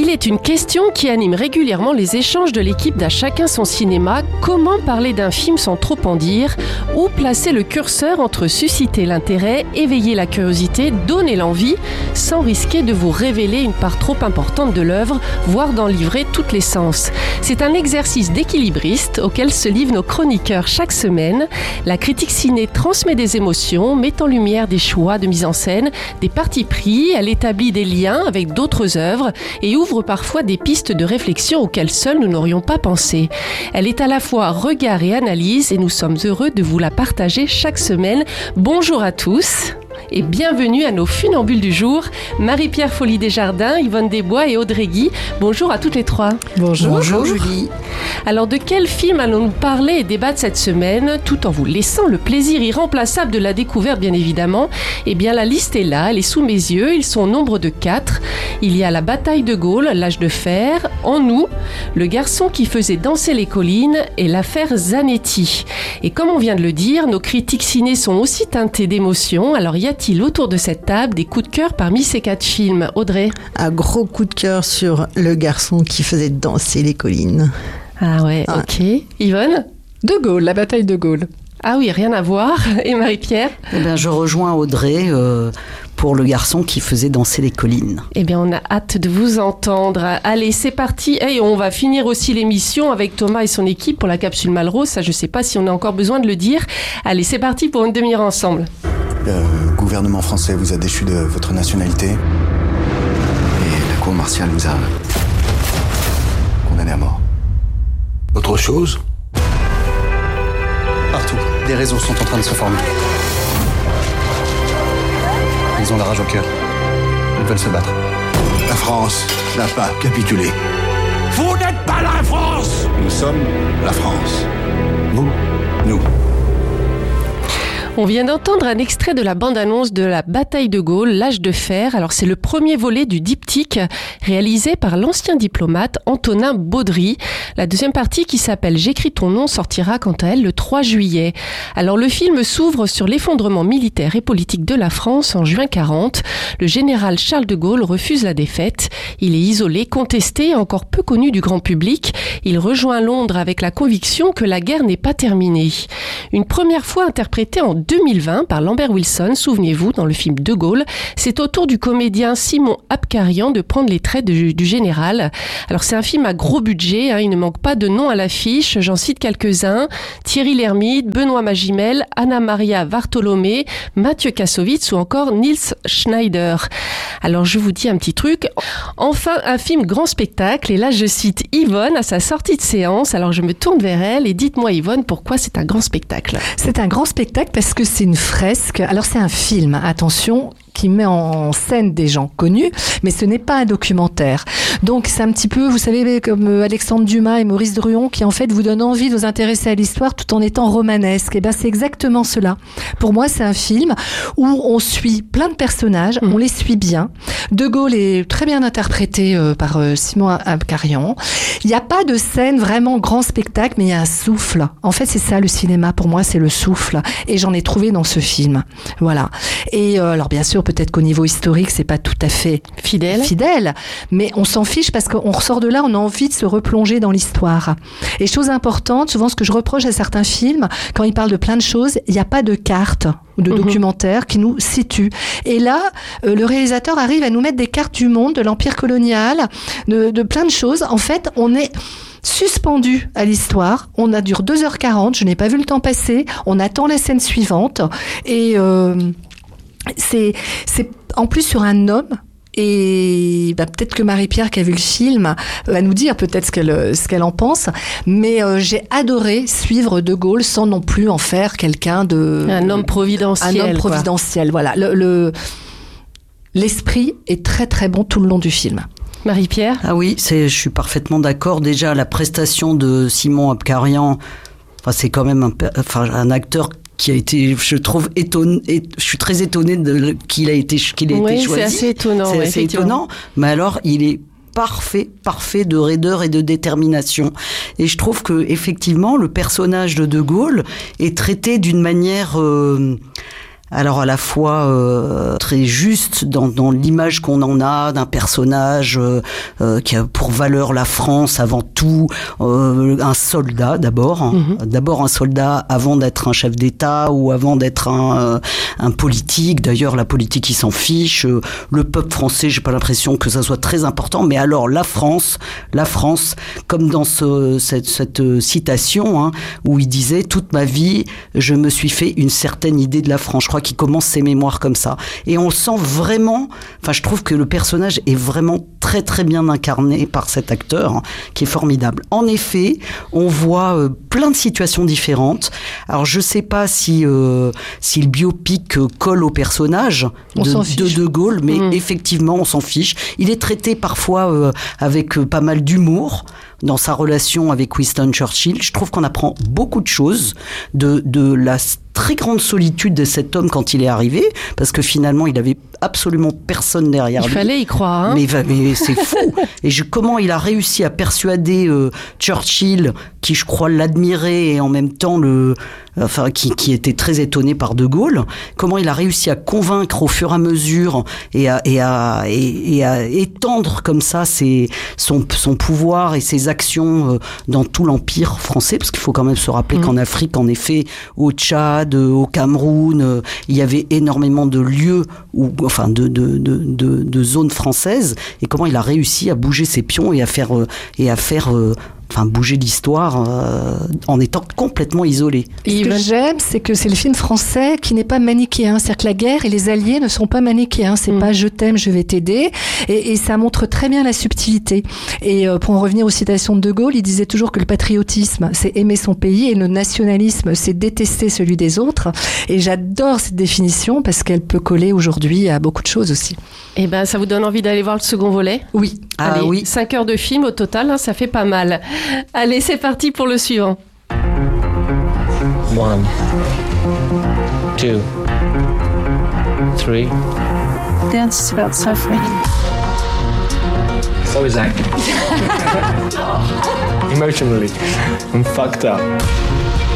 Il est une question qui anime régulièrement les échanges de l'équipe d'À chacun son cinéma. Comment parler d'un film sans trop en dire? Où placer le curseur entre susciter l'intérêt, éveiller la curiosité, donner l'envie, sans risquer de vous révéler une part trop importante de l'œuvre, voire d'en livrer toutes les sens? C'est un exercice d'équilibriste auquel se livrent nos chroniqueurs chaque semaine. La critique ciné transmet des émotions, met en lumière des choix de mise en scène, des partis pris, elle établit des liens avec d'autres œuvres et ouvre parfois des pistes de réflexion auxquelles seuls nous n'aurions pas pensé. Elle est à la fois regard et analyse et nous sommes heureux de vous la partager chaque semaine. Bonjour à tous et bienvenue à nos funambules du jour. Marie-Pierre Folly-Desjardins, Yvonne Desbois et Audrey Guy. Bonjour à toutes les trois. Bonjour. Bonjour Julie. Alors de quel film allons-nous parler et débattre cette semaine, tout en vous laissant le plaisir irremplaçable de la découverte bien évidemment? Eh bien la liste est là, elle est sous mes yeux, ils sont au nombre de 4. Il y a La bataille de Gaulle, L'âge de fer, En nous, Le garçon qui faisait danser les collines et L'affaire Zanetti. Et comme on vient de le dire, nos critiques ciné sont aussi teintées d'émotions. Alors y a-t-il autour de cette table des coups de cœur parmi ces 4 films? Audrey? Un gros coup de cœur sur Le garçon qui faisait danser les collines. Ah ouais, ok. Yvonne? De Gaulle, La bataille de Gaulle. Ah oui, rien à voir. Et Marie-Pierre? Eh bien, je rejoins Audrey pour Le garçon qui faisait danser les collines. Eh bien, on a hâte de vous entendre. Allez, c'est parti. Et on va finir aussi l'émission avec Thomas et son équipe pour la capsule Malraux. Ça, je ne sais pas si on a encore besoin de le dire. Allez, c'est parti pour une demi-heure ensemble. Le gouvernement français vous a déchu de votre nationalité. Et la cour martiale vous a condamné à mort. Autre chose? Partout, des réseaux sont en train de se former. Ils ont la rage au cœur. Ils veulent se battre. La France n'a pas capitulé. Vous n'êtes pas la France! Nous sommes la France. Vous, nous. On vient d'entendre un extrait de la bande-annonce de La bataille de Gaulle, L'âge de fer. Alors c'est le premier volet du diptyque réalisé par l'ancien diplomate Antonin Baudry. La deuxième partie, qui s'appelle J'écris ton nom, sortira quant à elle le 3 juillet. Alors le film s'ouvre sur l'effondrement militaire et politique de la France en juin 40. Le général Charles de Gaulle refuse la défaite. Il est isolé, contesté et encore peu connu du grand public. Il rejoint Londres avec la conviction que la guerre n'est pas terminée. Une première fois interprétée en 2020 par Lambert Wilson, souvenez-vous, dans le film De Gaulle. C'est au tour du comédien Simon Abkarian de prendre les traits du général. Alors c'est un film à gros budget, il ne manque pas de noms à l'affiche, j'en cite quelques-uns: Thierry Lhermitte, Benoît Magimel, Anna Maria Vartolomé, Mathieu Kassovitz ou encore Nils Schneider. Alors je vous dis un petit truc, enfin un film grand spectacle, et là je cite Yvonne à sa sortie de séance. Alors je me tourne vers elle et dites-moi Yvonne, pourquoi c'est un grand spectacle? C'est un grand spectacle parce que c'est une fresque. Alors c'est un film, attention, qui met en scène des gens connus, mais ce n'est pas un documentaire. Donc c'est un petit peu, vous savez, comme Alexandre Dumas et Maurice Druon, qui en fait vous donnent envie de vous intéresser à l'histoire tout en étant romanesque. Et bien c'est exactement cela. Pour moi, c'est un film où on suit plein de personnages, on les suit bien. De Gaulle est très bien interprété par Simon Abkarian. Il n'y a pas de scène vraiment grand spectacle, mais il y a un souffle. En fait, c'est ça le cinéma, pour moi, c'est le souffle. Et j'en ai trouvé dans ce film. Voilà. Et alors bien sûr, peut-être qu'au niveau historique, c'est pas tout à fait fidèle, mais on s'en fiche parce qu'on ressort de là, on a envie de se replonger dans l'histoire. Et chose importante, souvent ce que je reproche à certains films, quand ils parlent de plein de choses, il n'y a pas de carte ou de documentaire qui nous situe. Et là, le réalisateur arrive à nous mettre des cartes du monde, de l'empire colonial, de plein de choses. En fait, on est suspendu à l'histoire. On a duré 2h40, je n'ai pas vu le temps passer. On attend la scène suivante. Et c'est en plus sur un homme. Et peut-être que Marie-Pierre, qui a vu le film, va nous dire peut-être ce qu'elle en pense. Mais j'ai adoré suivre De Gaulle sans non plus en faire quelqu'un de... Un homme providentiel. Un homme providentiel, voilà. L'esprit est très très bon tout le long du film. Marie-Pierre? Ah oui, je suis parfaitement d'accord. Déjà, la prestation de Simon Abkarian, c'est quand même un acteur qui a été, je trouve, étonné. Je suis très étonnée qu'il ait été choisi. C'est assez étonnant. C'est assez étonnant. Mais alors, il est parfait de raideur et de détermination. Et je trouve que effectivement, le personnage de Gaulle est traité d'une manière alors à la fois très juste dans l'image qu'on en a d'un personnage qui a pour valeur la France avant tout, un soldat d'abord, d'abord un soldat avant d'être un chef d'État ou avant d'être un politique. D'ailleurs la politique il s'en fiche, le peuple français j'ai pas l'impression que ça soit très important, mais alors la France comme dans cette citation hein, où il disait toute ma vie je me suis fait une certaine idée de la France. Je crois qu'il commence ses mémoires comme ça. Et on sent vraiment, enfin je trouve que le personnage est vraiment très très bien incarné par cet acteur hein, qui est formidable. En effet, on voit plein de situations différentes. Alors je sais pas si le biopic colle au personnage de Gaulle, mais effectivement on s'en fiche. Il est traité parfois avec pas mal d'humour dans sa relation avec Winston Churchill. Je trouve qu'on apprend beaucoup de choses de la très grande solitude de cet homme quand il est arrivé, parce que finalement il avait absolument personne derrière lui. Il fallait y croire. Hein. Mais c'est fou. Et comment il a réussi à persuader Churchill, qui je crois l'admirait et en même temps qui était très étonné par De Gaulle, comment il a réussi à convaincre au fur et à mesure et à étendre comme ça son pouvoir et ses actions dans tout l'empire français, parce qu'il faut quand même se rappeler qu'en Afrique, en effet, au Tchad, au Cameroun, il y avait énormément de lieux de zones françaises, et comment il a réussi à bouger ses pions et à faire bouger l'histoire en étant complètement isolé. Ce que j'aime, c'est que c'est le film français qui n'est pas manichéen. C'est-à-dire que la guerre et les alliés ne sont pas manichéens. C'est pas je t'aime, je vais t'aider. Et ça montre très bien la subtilité. Et pour en revenir aux citations de Gaulle, il disait toujours que le patriotisme, c'est aimer son pays, et le nationalisme, c'est détester celui des autres. Et j'adore cette définition parce qu'elle peut coller aujourd'hui à beaucoup de choses aussi. Eh ben, ça vous donne envie d'aller voir le second volet ? Oui. Allez, oui. 5 heures de film au total, hein, ça fait pas mal. Allez, c'est parti pour le suivant. 1, 2, 3. Dance is about suffering. So is acting. Emotionally, I'm fucked up.